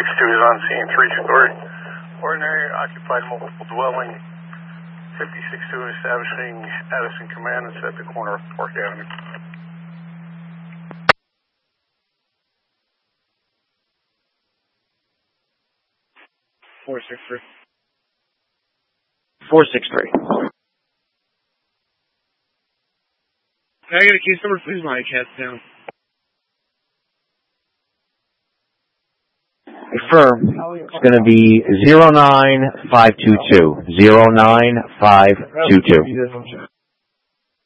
is on scene, 3-story. Ordinary occupied multiple dwelling, 56-2 establishing Addison Command at the corner of Park Avenue. 463. 463. Can I get a case number, please? My cat's down. Confirm. It's going to be 09522. 09522.